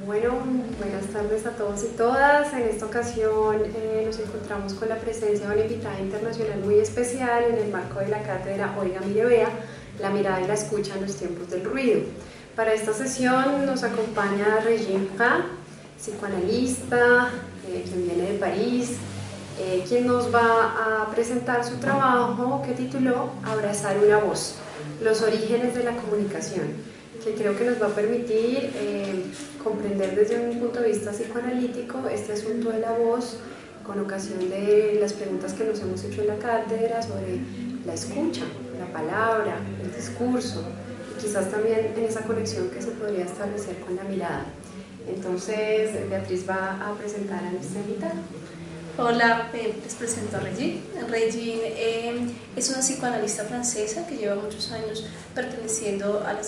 Bueno, buenas tardes a todos y todas. En esta ocasión nos encontramos con la presencia de una invitada internacional muy especial en el marco de la cátedra Oiga, Mire, Vea, la mirada y la escucha en los tiempos del ruido. Para esta sesión nos acompaña Regine Prat, psicoanalista, quien viene de París, quien nos va a presentar su trabajo que tituló Abrazar una voz, los orígenes de la comunicación, que creo que nos va a permitir comprender desde un punto de vista psicoanalítico este asunto de la voz, con ocasión de las preguntas que nos hemos hecho en la cátedra sobre la escucha, la palabra, el discurso, y quizás también en esa conexión que se podría establecer con la mirada. Entonces, Beatriz va a presentar a nuestra invitada. Hola, les presento a Regine. Regine es una psicoanalista francesa que lleva muchos años perteneciendo a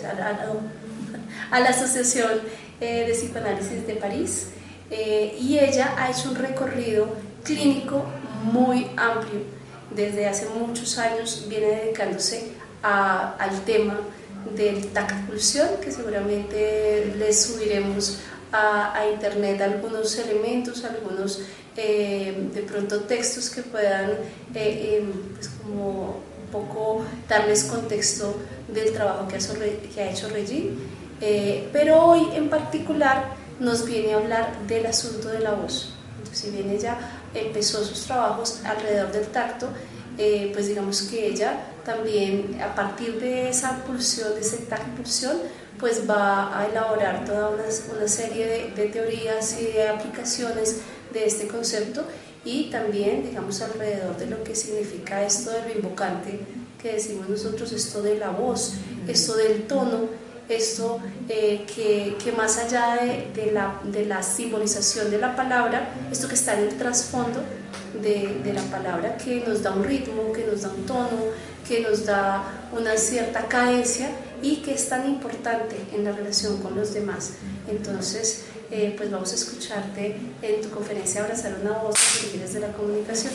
la Asociación de Psicoanálisis de París, y ella ha hecho un recorrido clínico muy amplio. Desde hace muchos años viene dedicándose al tema del tacto-pulsión, que seguramente les subiremos a internet algunos elementos, algunos de pronto textos que puedan pues como un poco darles contexto del trabajo que ha hecho Regine, pero hoy en particular nos viene a hablar del asunto de la voz. Entonces, si bien ella empezó sus trabajos alrededor del tacto, pues digamos que ella también, a partir de esa pulsión, de ese tacto-pulsión, pues va a elaborar toda una serie de teorías y de aplicaciones de este concepto, y también, digamos, alrededor de lo que significa esto de lo invocante que decimos nosotros, esto de la voz, esto del tono, esto que más allá de la simbolización de la palabra, esto que está en el trasfondo de la palabra, que nos da un ritmo, que nos da un tono, que nos da una cierta cadencia y que es tan importante en la relación con los demás. Entonces, pues vamos a escucharte en tu conferencia Abrazar una voz, los orígenes de la comunicación.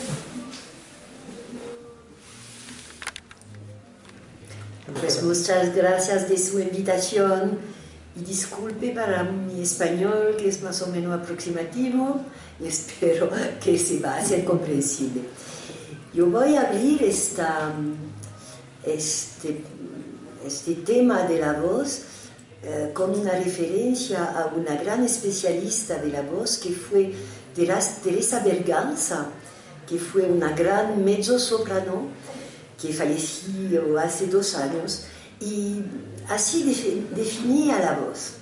Pues muchas gracias de su invitación y disculpe para mi español, que es más o menos aproximativo, y espero que se va a hacer comprensible. Yo voy a abrir este tema de la voz con una referencia a una gran especialista de la voz que fue Teresa Berganza, que fue una gran mezzosoprano que falleció hace 2 años, y así definía la voz.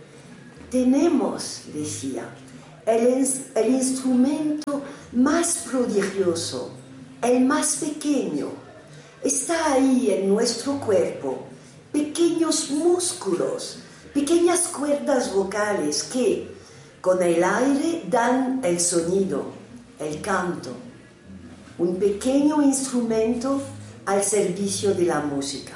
Tenemos, decía, el instrumento más prodigioso, el más pequeño, está ahí en nuestro cuerpo, pequeños músculos, pequeñas cuerdas vocales que, con el aire, dan el sonido, el canto, un pequeño instrumento al servicio de la música.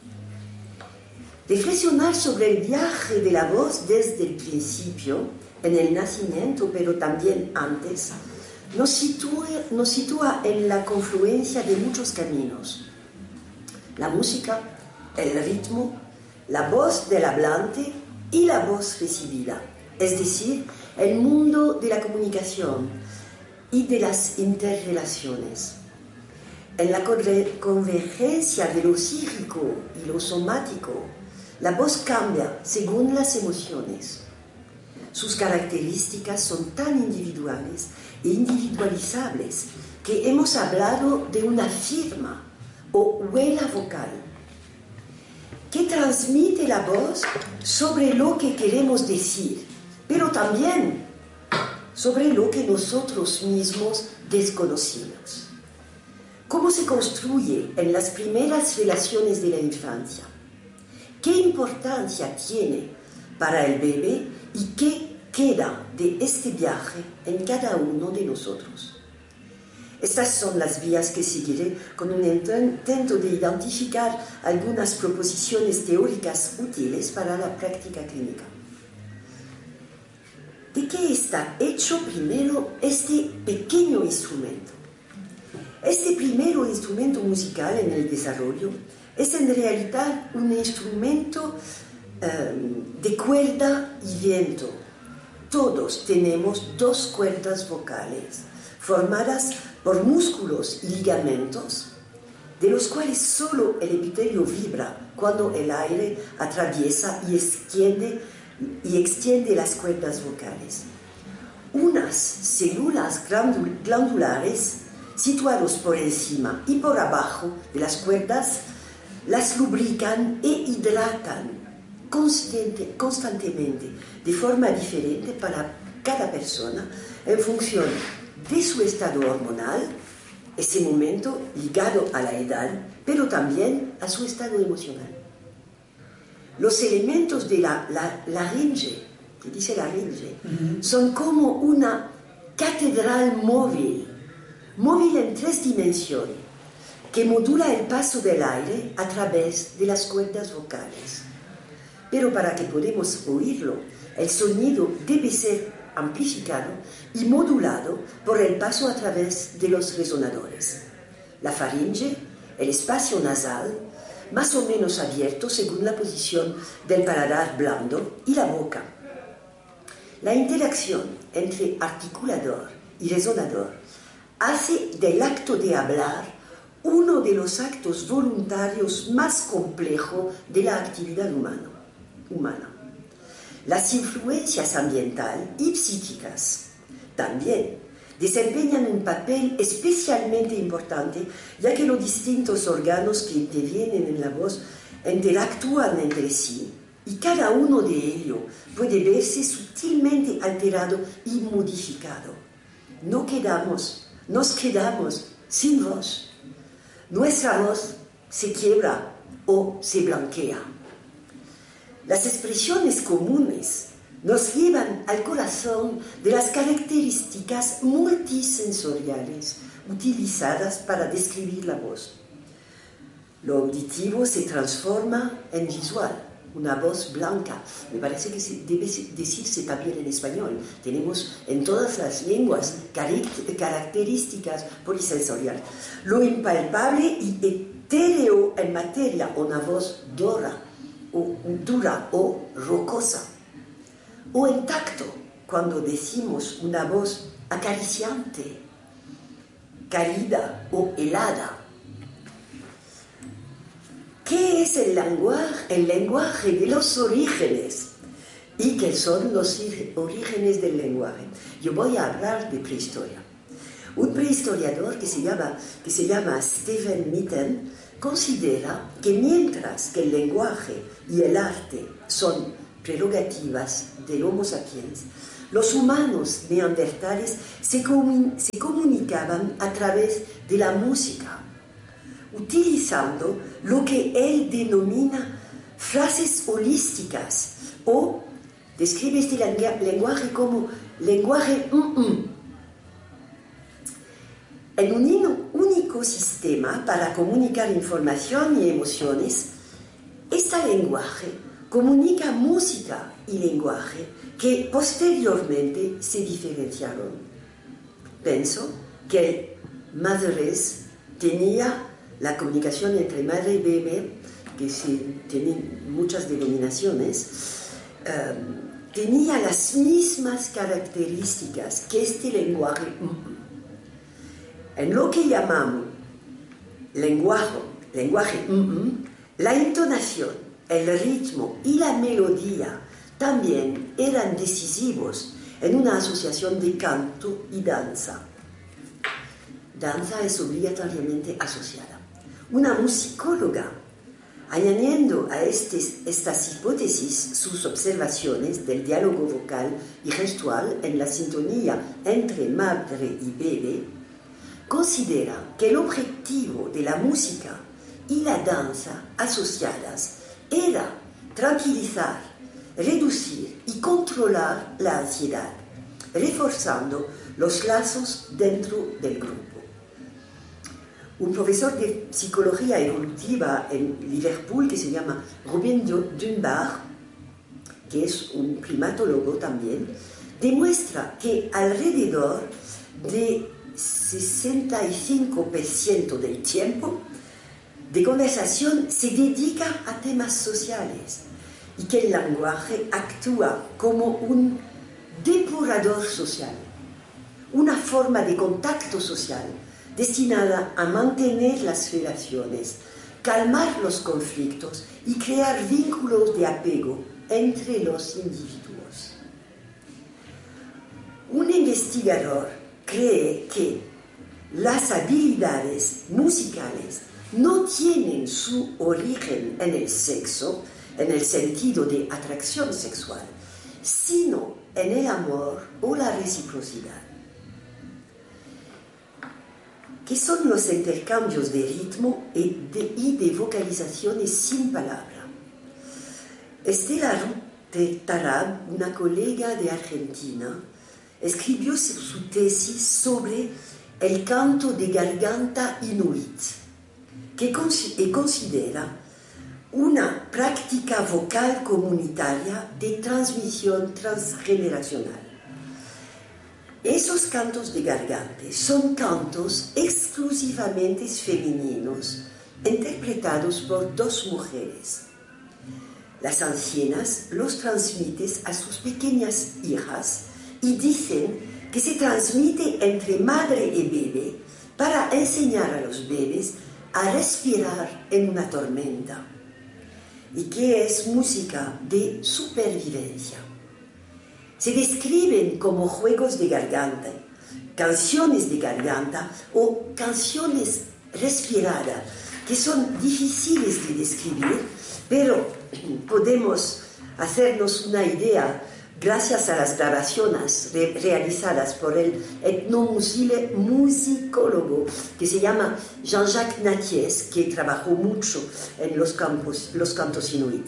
Reflexionar sobre el viaje de la voz desde el principio, en el nacimiento, pero también antes, nos sitúa en la confluencia de muchos caminos. La música, el ritmo, la voz del hablante y la voz recibida, es decir, el mundo de la comunicación y de las interrelaciones. En la convergencia de lo psíquico y lo somático, la voz cambia según las emociones. Sus características son tan individuales e individualizables que hemos hablado de una firma o huella vocal que transmite la voz sobre lo que queremos decir, pero también sobre lo que nosotros mismos desconocemos. ¿Cómo se construye en las primeras relaciones de la infancia? ¿Qué importancia tiene para el bebé y qué queda de este viaje en cada uno de nosotros? Estas son las vías que seguiré con un intento de identificar algunas proposiciones teóricas útiles para la práctica clínica. ¿De qué está hecho primero este pequeño instrumento? Este primer instrumento musical en el desarrollo es en realidad un instrumento de cuerda y viento. Todos tenemos dos cuerdas vocales formadas por músculos y ligamentos, de los cuales solo el epitelio vibra cuando el aire atraviesa y extiende las cuerdas vocales. Unas células glandulares situadas por encima y por abajo de las cuerdas las lubrican e hidratan constantemente, de forma diferente para cada persona, en función de su estado hormonal, ese momento ligado a la edad, pero también a su estado emocional. Los elementos de la laringe, que dice laringe, son como una catedral móvil en 3 dimensiones, que modula el paso del aire a través de las cuerdas vocales. Pero para que podamos oírlo, el sonido debe ser amplificado y modulado por el paso a través de los resonadores. La faringe, el espacio nasal, más o menos abierto según la posición del paladar blando, y la boca. La interacción entre articulador y resonador hace del acto de hablar uno de los actos voluntarios más complejos de la actividad humana. Las influencias ambientales y psíquicas también desempeñan un papel especialmente importante, ya que los distintos órganos que intervienen en la voz interactúan entre sí y cada uno de ellos puede verse sutilmente alterado y modificado. Nos quedamos sin voz. Nuestra voz se quiebra o se blanquea. Las expresiones comunes nos llevan al corazón de las características multisensoriales utilizadas para describir la voz. Lo auditivo se transforma en visual, una voz blanca. Me parece que debe decirse también en español. Tenemos en todas las lenguas características polisensoriales. Lo impalpable y etéreo en materia, una voz dura o rocosa. O en tacto, cuando decimos una voz acariciante, cálida o helada. ¿Qué es el lenguaje? El lenguaje de los orígenes. ¿Y qué son los orígenes del lenguaje? Yo voy a hablar de prehistoria. Un prehistoriador que se llama Stephen Mitten considera que mientras que el lenguaje y el arte son prerrogativas del Homo sapiens, los humanos neandertales se comunicaban a través de la música, utilizando lo que él denomina frases holísticas, o describe este lenguaje como lenguaje en un único sistema para comunicar información y emociones. Este lenguaje comunica música y lenguaje que posteriormente se diferenciaron. Pienso que madres tenía la comunicación entre madre y bebé, que tienen muchas denominaciones, tenía las mismas características que este lenguaje. En lo que llamamos lenguaje la entonación, el ritmo y la melodía también eran decisivos en una asociación de canto y danza. Danza es obligatoriamente asociada. Una musicóloga, añadiendo a estas hipótesis sus observaciones del diálogo vocal y gestual en la sintonía entre madre y bebé, considera que el objetivo de la música y la danza asociadas era tranquilizar, reducir y controlar la ansiedad, reforzando los lazos dentro del grupo. Un profesor de psicología evolutiva en Liverpool que se llama Robin Dunbar, que es un primatólogo también, demuestra que alrededor de 65% del tiempo de conversación se dedica a temas sociales y que el lenguaje actúa como un depurador social, una forma de contacto social destinada a mantener las relaciones, calmar los conflictos y crear vínculos de apego entre los individuos. Un investigador cree que las habilidades musicales no tienen su origen en el sexo, en el sentido de atracción sexual, sino en el amor o la reciprocidad. ¿Qué son los intercambios de ritmo y de vocalizaciones sin palabra? Estela Ruth Tarab, una colega de Argentina, escribió su tesis sobre el canto de garganta inuit, que considera una práctica vocal comunitaria de transmisión transgeneracional. Esos cantos de garganta son cantos exclusivamente femeninos, interpretados por dos mujeres. Las ancianas los transmiten a sus pequeñas hijas y dicen que se transmite entre madre y bebé para enseñar a los bebés a respirar en una tormenta, y que es música de supervivencia. Se describen como juegos de garganta, canciones de garganta o canciones respiradas, que son difíciles de describir, pero podemos hacernos una idea gracias a las grabaciones realizadas por el etnomusicólogo que se llama Jean-Jacques Nathies, que trabajó mucho en los cantos inuit.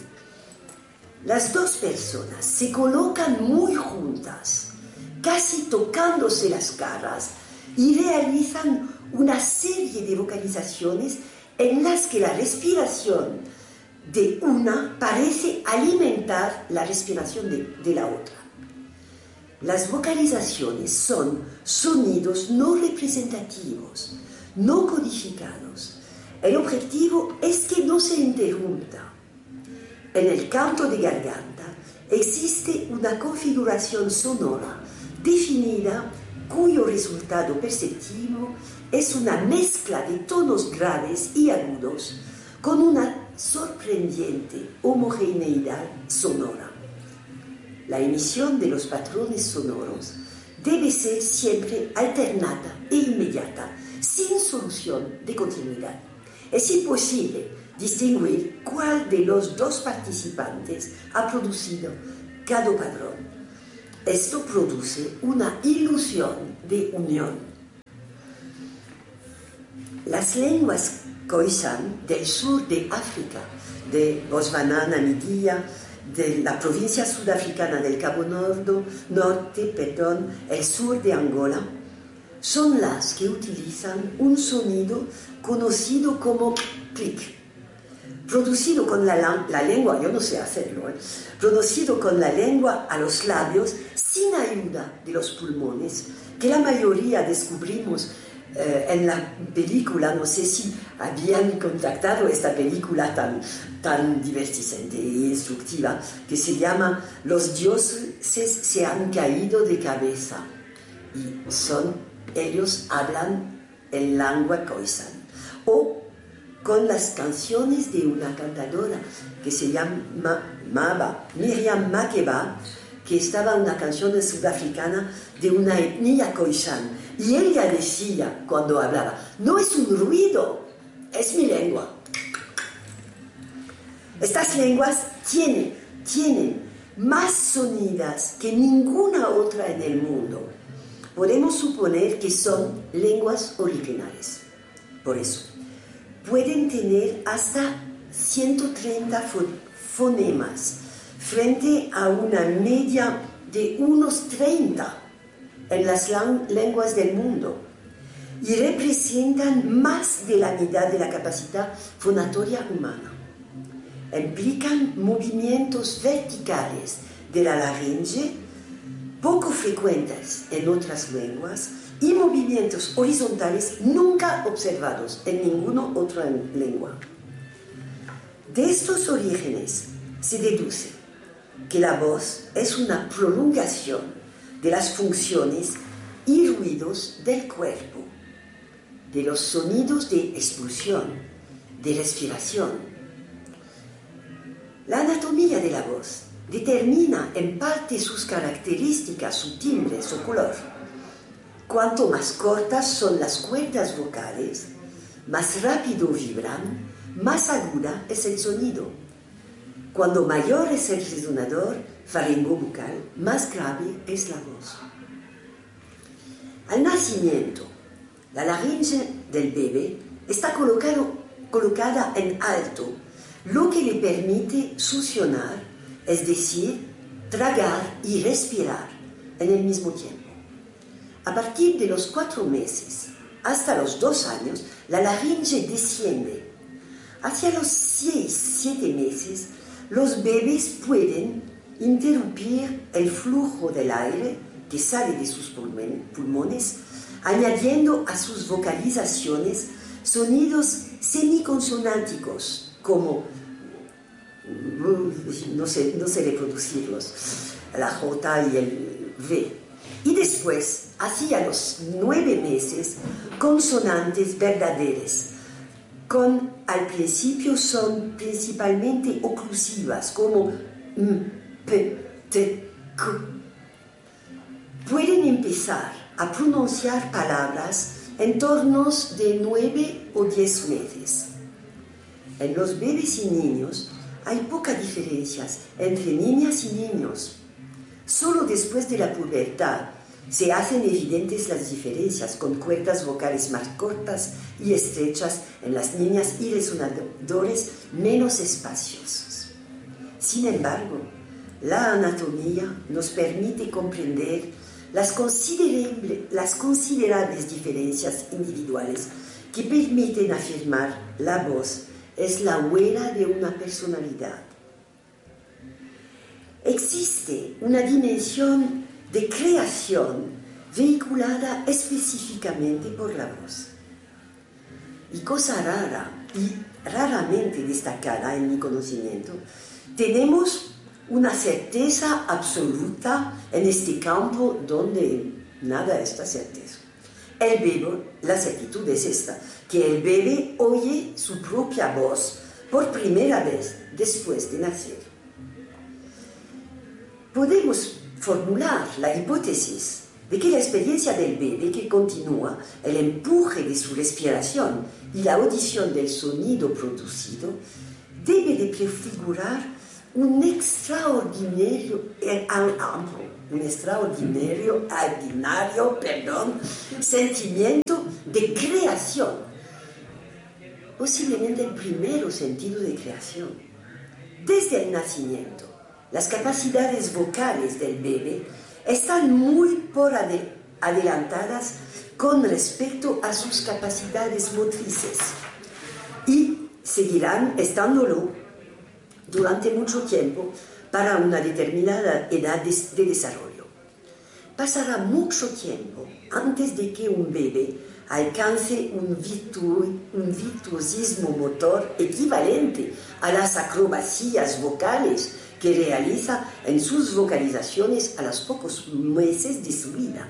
Las dos personas se colocan muy juntas, casi tocándose las caras, y realizan una serie de vocalizaciones en las que la respiración de una parece alimentar la respiración de la otra. Las vocalizaciones son sonidos no representativos, no codificados. El objetivo es que no se interrumpa. En el canto de garganta existe una configuración sonora definida cuyo resultado perceptivo es una mezcla de tonos graves y agudos con una sorprendente homogeneidad sonora. La emisión de los patrones sonoros debe ser siempre alternada e inmediata, sin solución de continuidad. Es imposible distinguir cuál de los dos participantes ha producido cada patrón. Esto produce una ilusión de unión. Las lenguas Khoisan del sur de África, de Botswana, Namibia, de la provincia sudafricana del Cabo Norte, el sur de Angola, son las que utilizan un sonido conocido como clic, producido con la lengua, yo no sé hacerlo, producido con la lengua a los labios sin ayuda de los pulmones, que la mayoría descubrimos en la película. No sé si habían contactado esta película tan divertiscente e instructiva, que se llama Los dioses se han caído de cabeza, y ellos hablan en lengua khoisan, o con las canciones de una cantadora que se llamaba Miriam Makeba, que estaba una canción sudafricana de una etnia khoisan, y ella decía cuando hablaba: no es un ruido, es mi lengua. Estas lenguas tienen más sonidas que ninguna otra en el mundo. Podemos suponer que son lenguas originales. Por eso, pueden tener hasta 130 fonemas, frente a una media de unos 30 en las lenguas del mundo, y representan más de la mitad de la capacidad fonatoria humana. Implican movimientos verticales de la laringe, poco frecuentes en otras lenguas, y movimientos horizontales nunca observados en ninguna otra lengua. De estos orígenes se deduce que la voz es una prolongación de las funciones y ruidos del cuerpo, de los sonidos de expulsión, de respiración. La anatomía de la voz determina en parte sus características, su timbre, su color. Cuanto más cortas son las cuerdas vocales, más rápido vibran, más aguda es el sonido. Cuando mayor es el resonador faringobucal, más grave es la voz. Al nacimiento, la laringe del bebé está colocada en alto, lo que le permite succionar, es decir, tragar y respirar en el mismo tiempo. A partir de los 4 meses hasta los 2 años, la laringe desciende. Hacia los 6-7 meses, los bebés pueden interrumpir el flujo del aire que sale de sus pulmones, añadiendo a sus vocalizaciones sonidos semiconsonánticos, como, no sé reproducirlos, la J y el V. Y después, hacia los 9 meses, consonantes verdaderas, al principio son principalmente oclusivas, como M, P, T, Q. Pueden empezar a pronunciar palabras en torno de 9 o 10 meses. En los bebés y niños hay pocas diferencias entre niñas y niños. Solo después de la pubertad se hacen evidentes las diferencias, con cuerdas vocales más cortas y estrechas en las niñas y resonadores menos espaciosos. Sin embargo, la anatomía nos permite comprender las considerables diferencias individuales que permiten afirmar la voz es la huella de una personalidad. Existe una dimensión de creación vehiculada específicamente por la voz. Y cosa rara y raramente destacada en mi conocimiento, tenemos una certeza absoluta en este campo donde nada está certeza. La certitud es esta, que el bebé oye su propia voz por primera vez después de nacer. Podemos formular la hipótesis de que la experiencia del bebé que continúa, el empuje de su respiración y la audición del sonido producido, debe de prefigurar un extraordinario sentimiento de creación, posiblemente el primer sentido de creación. Desde el nacimiento, las capacidades vocales del bebé están muy por adelantadas con respecto a sus capacidades motrices y seguirán estándolo durante mucho tiempo para una determinada edad de desarrollo. Pasará mucho tiempo antes de que un bebé alcance un virtuosismo motor equivalente a las acrobacias vocales que realiza en sus vocalizaciones a los pocos meses de su vida.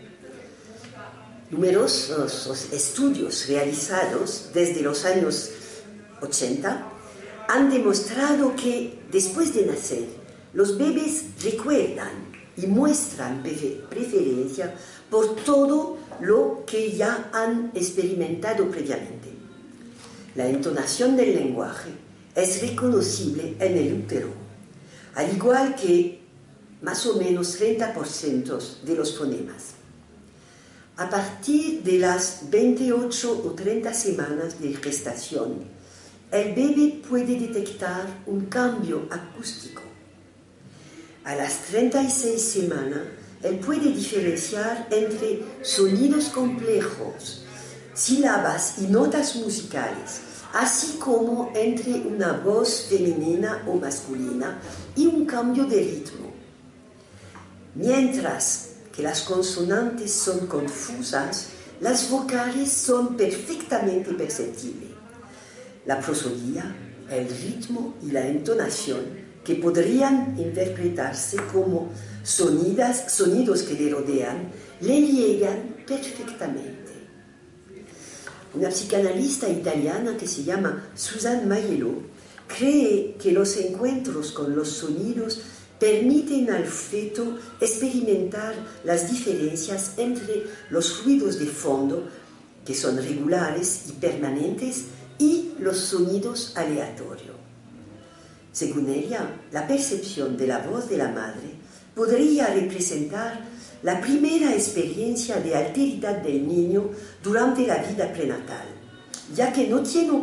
Numerosos estudios realizados desde los años 80 han demostrado que después de nacer, los bebés recuerdan y muestran preferencia por todo lo que ya han experimentado previamente. La entonación del lenguaje es reconocible en el útero, al igual que más o menos 30% de los fonemas. A partir de las 28 o 30 semanas de gestación, el bebé puede detectar un cambio acústico. A las 36 semanas, él puede diferenciar entre sonidos complejos, sílabas y notas musicales, así como entre una voz femenina o masculina y un cambio de ritmo. Mientras que las consonantes son confusas, las vocales son perfectamente perceptibles. La prosodía, el ritmo y la entonación que podrían interpretarse como sonidos que le rodean, le llegan perfectamente. Una psicanalista italiana que se llama Susanne Maiello cree que los encuentros con los sonidos permiten al feto experimentar las diferencias entre los ruidos de fondo, que son regulares y permanentes, y los sonidos aleatorios. Según ella, la percepción de la voz de la madre podría representar la primera experiencia de alteridad del niño durante la vida prenatal, ya que no tiene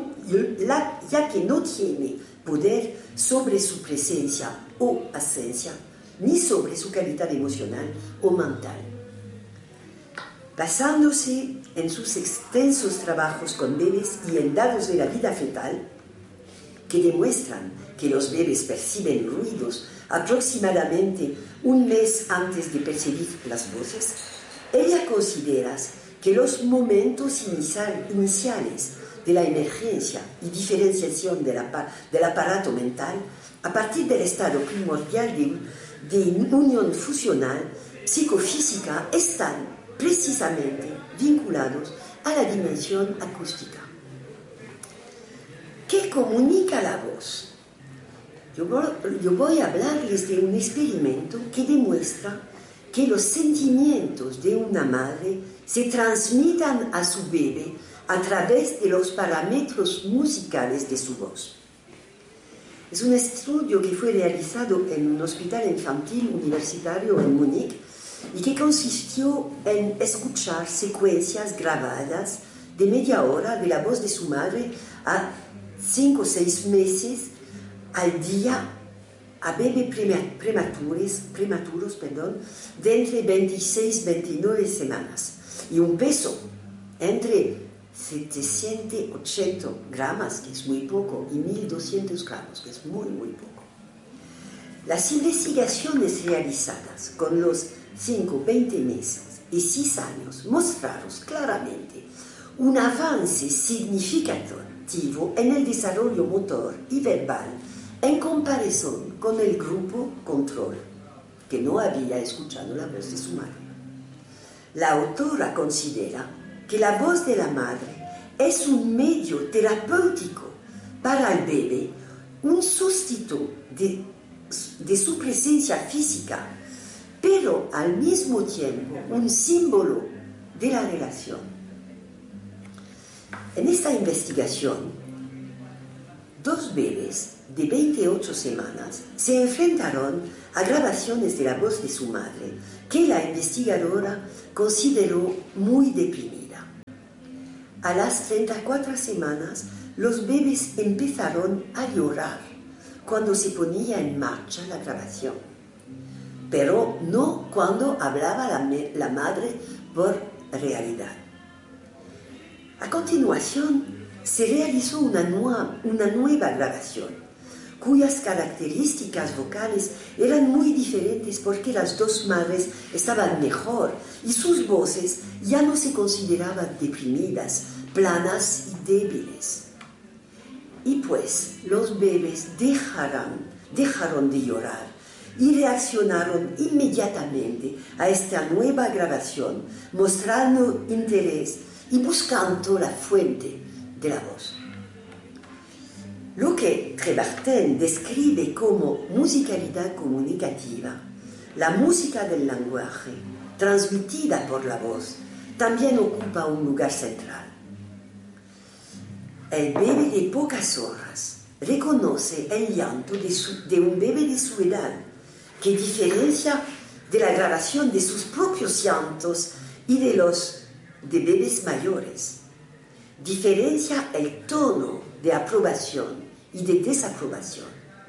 poder sobre su presencia o ausencia, ni sobre su calidad emocional o mental. Basándose en sus extensos trabajos con bebés y en datos de la vida fetal, que demuestran que los bebés perciben ruidos aproximadamente un mes antes de percibir las voces, ella considera que los momentos iniciales de la emergencia y diferenciación del aparato mental, a partir del estado primordial de unión fusional psicofísica, están precisamente vinculados a la dimensión acústica. ¿Qué comunica la voz? Yo voy a hablarles de un experimento que demuestra que los sentimientos de una madre se transmitan a su bebé a través de los parámetros musicales de su voz. Es un estudio que fue realizado en un hospital infantil universitario en Múnich y que consistió en escuchar secuencias grabadas de media hora de la voz de su madre a 5 o 6 meses al día a bebés prematuros de entre 26 y 29 semanas y un peso entre 780 gramos, que es muy poco, y 1200 gramos, que es muy, muy poco. Las investigaciones realizadas con los 5, 20 meses y 6 años mostraron claramente un avance significativo en el desarrollo motor y verbal en comparación con el grupo control, que no había escuchado la voz de su madre. La autora considera que la voz de la madre es un medio terapéutico para el bebé, un sustituto de su presencia física, pero al mismo tiempo un símbolo de la relación. En esta investigación, 2 bebés de 28 semanas se enfrentaron a grabaciones de la voz de su madre, que la investigadora consideró muy deprimida. A las 34 semanas, los bebés empezaron a llorar cuando se ponía en marcha la grabación, pero no cuando hablaba la madre por realidad. A continuación, se realizó una nueva grabación, cuyas características vocales eran muy diferentes porque las 2 madres estaban mejor y sus voces ya no se consideraban deprimidas, planas y débiles. Y pues los bebés dejaron de llorar y reaccionaron inmediatamente a esta nueva grabación, mostrando interés y buscando la fuente de la voz. Lo que Trebartin describe como musicalidad comunicativa, la música del lenguaje, transmitida por la voz, también ocupa un lugar central. El bebé de pocas horas reconoce el llanto de un bebé de su edad, que diferencia de la grabación de sus propios llantos y de los de bebés mayores. Diferencia el tono de aprobación y de desaprobación.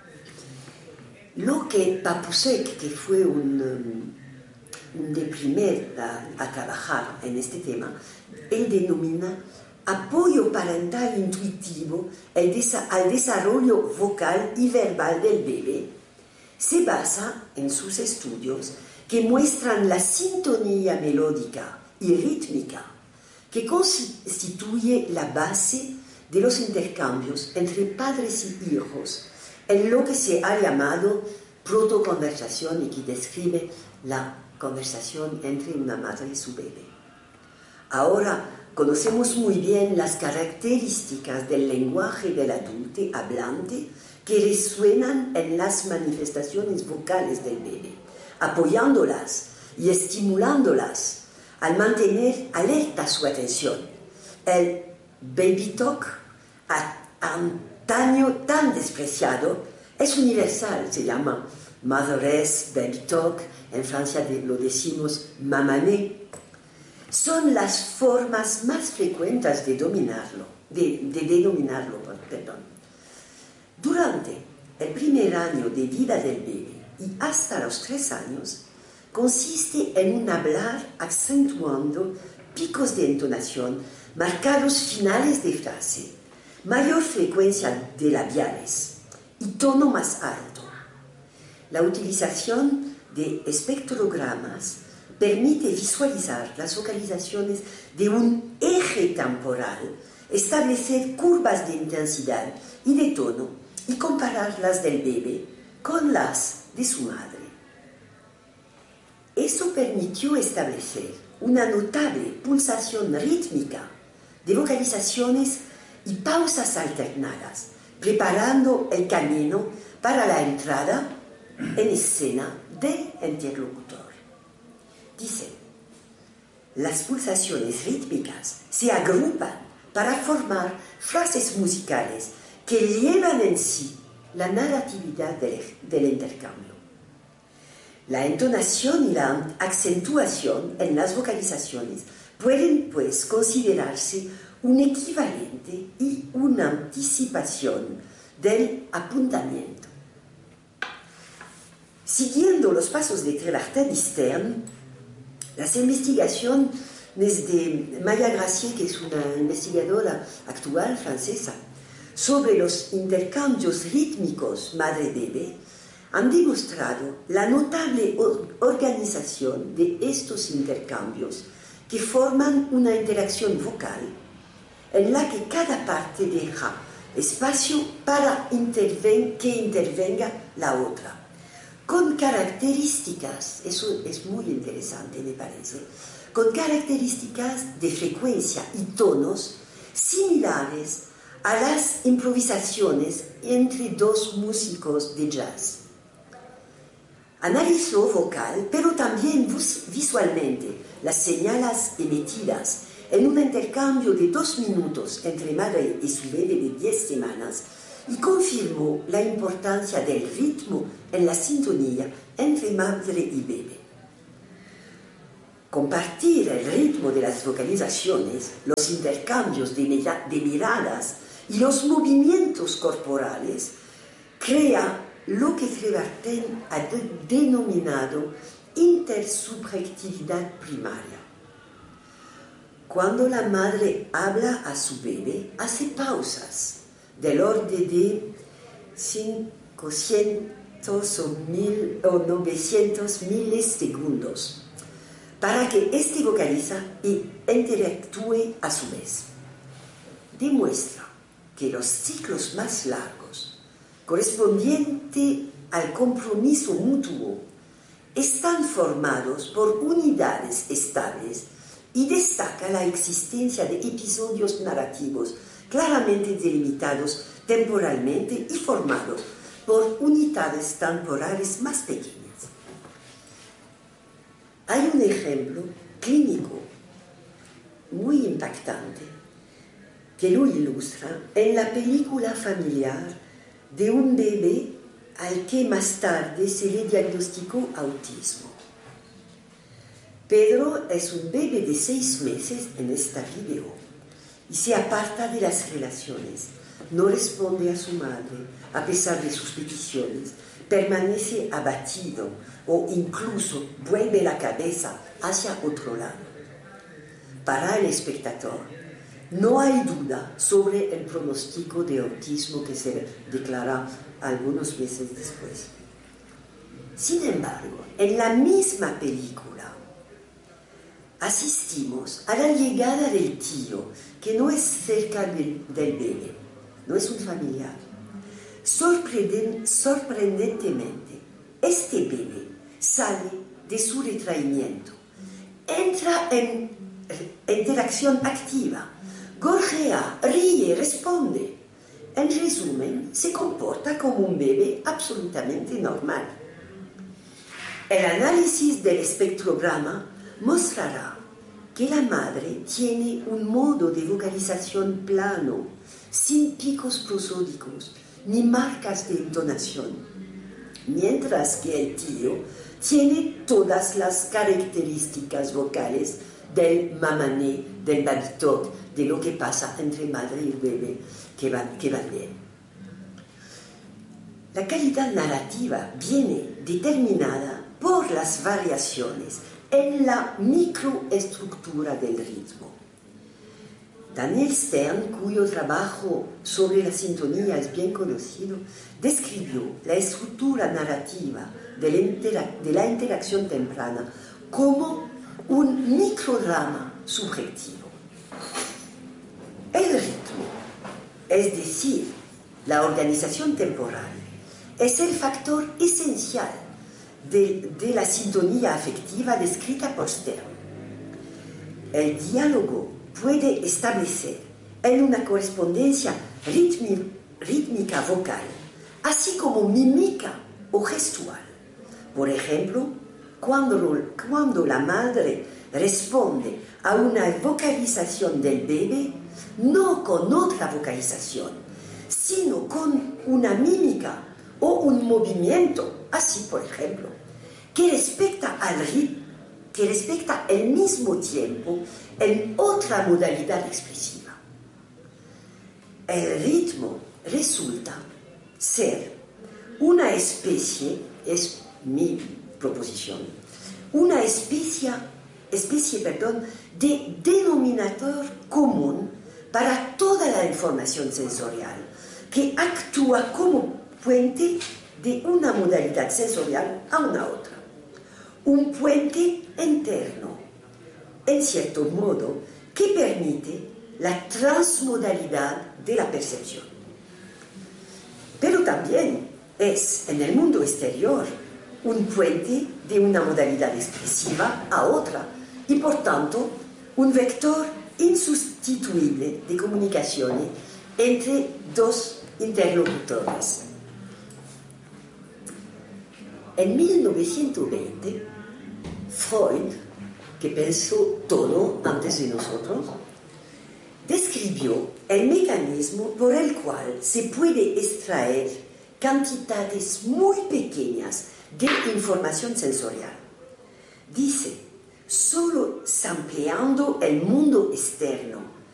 Lo que Papusek, que fue un de primer a trabajar en este tema, él denomina apoyo parental intuitivo al desarrollo vocal y verbal del bebé, se basa en sus estudios que muestran la sintonía melódica y rítmica que constituye la base de los intercambios entre padres y hijos en lo que se ha llamado protoconversación y que describe la conversación entre una madre y su bebé. Ahora conocemos muy bien las características del lenguaje del adulto hablante que resuenan en las manifestaciones vocales del bebé, apoyándolas y estimulándolas al mantener alerta su atención. El baby talk, antaño tan despreciado, es universal, se llama madurez, baby talk, en Francia lo decimos mamané. Son las formas más frecuentes de denominarlo. Durante el primer año de vida del bebé y hasta los 3 años, consiste en un hablar acentuando picos de entonación, marcados finales de frase, mayor frecuencia de labiales y tono más alto. La utilización de espectrogramas permite visualizar las localizaciones de un eje temporal, establecer curvas de intensidad y de tono y compararlas del bebé con las de su madre. Eso permitió establecer una notable pulsación rítmica de vocalizaciones y pausas alternadas, preparando el camino para la entrada en escena del interlocutor. Dice, las pulsaciones rítmicas se agrupan para formar frases musicales que llevan en sí la narratividad del intercambio. La entonación y la acentuación en las vocalizaciones pueden, pues, considerarse un equivalente y una anticipación del apuntamiento. Siguiendo los pasos de Trevartin y Stern, las investigaciones de Maya Gracier, que es una investigadora actual francesa, sobre los intercambios rítmicos madre-bebé, han demostrado la notable organización de estos intercambios que forman una interacción vocal en la que cada parte deja espacio para que intervenga la otra, con características, eso es muy interesante me parece, con características de frecuencia y tonos similares a las improvisaciones entre 2 músicos de jazz. Analizó vocal, pero también visualmente las señales emitidas en un intercambio de 2 minutos entre madre y su bebé de 10 semanas y confirmó la importancia del ritmo en la sintonía entre madre y bebé. Compartir el ritmo de las vocalizaciones, los intercambios de miradas y los movimientos corporales crea lo que Trevartin ha denominado intersubjetividad primaria. Cuando la madre habla a su bebé, hace pausas del orden de 500 o 900 milisegundos para que éste vocaliza y interactúe a su vez. Demuestra que los ciclos más largos, correspondientes al compromiso mutuo, están formados por unidades estables y destaca la existencia de episodios narrativos claramente delimitados temporalmente y formados por unidades temporales más pequeñas. Hay un ejemplo clínico muy impactante que lo ilustra en la película familiar de un bebé al que más tarde se le diagnosticó autismo. Pedro es un bebé de 6 meses en esta video y se aparta de las relaciones, no responde a su madre a pesar de sus peticiones, permanece abatido o incluso vuelve la cabeza hacia otro lado. Para el espectador, no hay duda sobre el pronóstico de autismo que se declara algunos meses después. Sin embargo, en la misma película asistimos a la llegada del tío, que no es cerca del bebé, no es un familiar, Sorprendentemente, este bebé sale de su retraimiento, entra en interacción activa, gorjea, ríe, responde. En resumen, se comporta como un bebé absolutamente normal. El análisis del espectrograma mostrará que la madre tiene un modo de vocalización plano, sin picos prosódicos ni marcas de entonación, mientras que el tío tiene todas las características vocales del mamané, del babitok, de lo que pasa entre madre y bebé, que van bien. La calidad narrativa viene determinada por las variaciones en la microestructura del ritmo. Daniel Stern, cuyo trabajo sobre la sintonía es bien conocido, describió la estructura narrativa de la interacción temprana como un microdrama subjetivo. El ritmo, es decir, la organización temporal, es el factor esencial de la sintonía afectiva descrita por Stern. El diálogo puede establecer en una correspondencia rítmica vocal, así como mímica o gestual. Por ejemplo, cuando la madre responde a una vocalización del bebé, no con otra vocalización, sino con una mímica o un movimiento, así por ejemplo, que respecta al mismo tiempo en otra modalidad expresiva. El ritmo resulta ser una especie, es mi proposición, una especie de denominador común para toda la información sensorial, que actúa como puente de una modalidad sensorial a una otra. Un puente interno, en cierto modo, que permite la transmodalidad de la percepción. Pero también es, en el mundo exterior, un puente de una modalidad expresiva a otra y, por tanto, un vector insustituible de comunicación entre dos interlocutores. En 1920, Freud, que pensó todo antes de nosotros, describió el mecanismo por el cual se puede extraer cantidades muy pequeñas de información sensorial. Dice, solo sampleando el mundo externo